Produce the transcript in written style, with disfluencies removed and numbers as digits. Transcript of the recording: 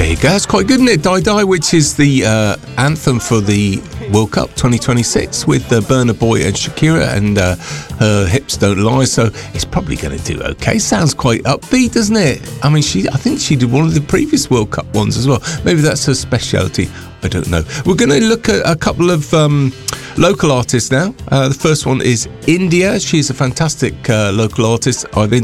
There you go. That's quite good, isn't it? Die Die, which is the anthem for the World Cup 2026 with Burna Boy and Shakira, and Her Hips Don't Lie. So it's probably going to do okay. Sounds quite upbeat, doesn't it? I mean, I think she did one of the previous World Cup ones as well. Maybe that's her speciality. I don't know. We're going to look at a couple of local artists now. The first one is India. She's a fantastic local artist. I've